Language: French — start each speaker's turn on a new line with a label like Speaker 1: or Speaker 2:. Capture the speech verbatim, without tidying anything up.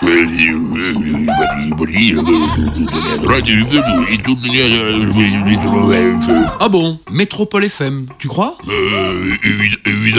Speaker 1: Ah bon, Métropole F M, tu crois?
Speaker 2: Euh, évi- évidemment.